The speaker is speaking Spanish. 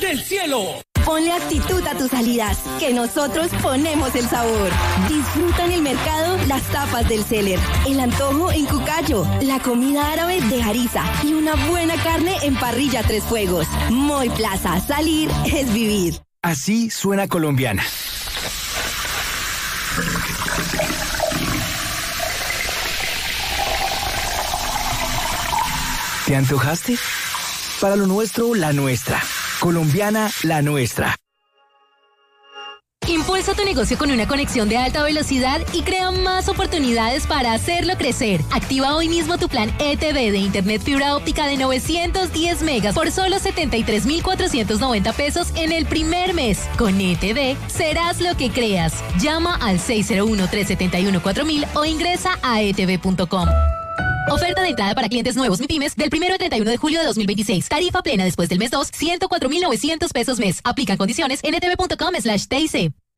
del cielo. Ponle actitud a tus salidas, que nosotros ponemos el sabor. Disfruta en el mercado las tapas del Seller, el antojo en Cucayo, la comida árabe de Harissa y una buena carne en Parrilla Tres Fuegos. Moy Plaza, salir es vivir. Así suena Colombiana. ¿Te antojaste? Para lo nuestro, la nuestra. Colombiana, la nuestra. Impulsa tu negocio con una conexión de alta velocidad y crea más oportunidades para hacerlo crecer. Activa hoy mismo tu plan ETV de Internet fibra óptica de 910 megas por solo 73,490 pesos en el primer mes. Con ETV, serás lo que creas. Llama al 601-371-4000 o ingresa a etv.com. Oferta de entrada para clientes nuevos MIPYMES del 1 al 31 de julio de 2026. Tarifa plena después del mes 2, 104,900 pesos mes. Aplican condiciones en etv.com/TIC.